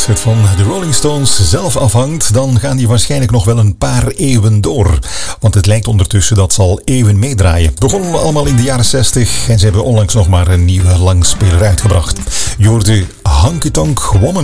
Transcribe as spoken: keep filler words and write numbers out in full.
het van de Rolling Stones zelf afhangt, dan gaan die waarschijnlijk nog wel een paar eeuwen door. Want het lijkt ondertussen dat ze al eeuwen meedraaien. Begonnen allemaal in de jaren zestig en ze hebben onlangs nog maar een nieuwe langspeler uitgebracht. Je hoorde Honky Tonk Woman.